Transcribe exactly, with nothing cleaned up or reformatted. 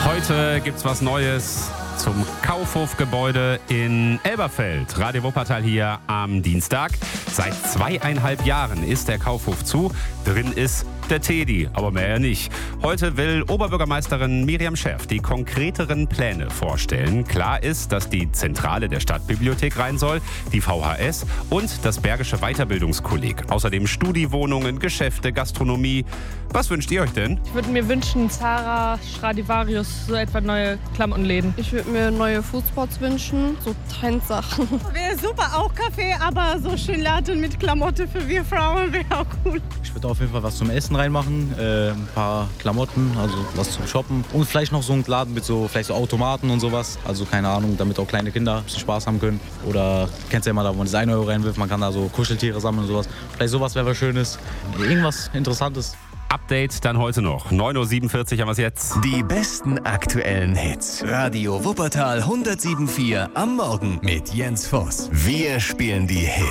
Heute gibt's was Neues zum Kaufhofgebäude in Elberfeld. Radio Wuppertal hier am Dienstag. Seit zweieinhalb Jahren ist der Kaufhof zu. Drin ist der Teddy, aber mehr nicht. Heute will Oberbürgermeisterin Miriam Schärf die konkreteren Pläne vorstellen. Klar ist, dass die Zentrale der Stadtbibliothek rein soll, die V H S und das Bergische Weiterbildungskolleg. Außerdem Studiwohnungen, Geschäfte, Gastronomie. Was wünscht ihr euch denn? Ich würde mir wünschen, Zara, Stradivarius, so etwa neue Klamottenläden. Ich würde mir neue Foodspots wünschen, so Trendsachen. Wäre super, auch Kaffee, aber so schön Laden mit Klamotte für wir Frauen wäre auch cool. Ich würde auf jeden Fall was zum Essen reinmachen, äh, ein paar Klamotten, also was zum Shoppen und vielleicht noch so einen Laden mit so vielleicht so Automaten und sowas, also keine Ahnung, damit auch kleine Kinder ein bisschen Spaß haben können. Oder kennst du ja immer da, wo man das ein Euro reinwirft, man kann da so Kuscheltiere sammeln und sowas. Vielleicht sowas wäre was Schönes, irgendwas Interessantes. Update dann heute noch. neun Uhr siebenundvierzig haben wir es jetzt. Die besten aktuellen Hits. Radio Wuppertal hundertsieben Komma vier am Morgen mit Jens Voss. Wir spielen die Hits.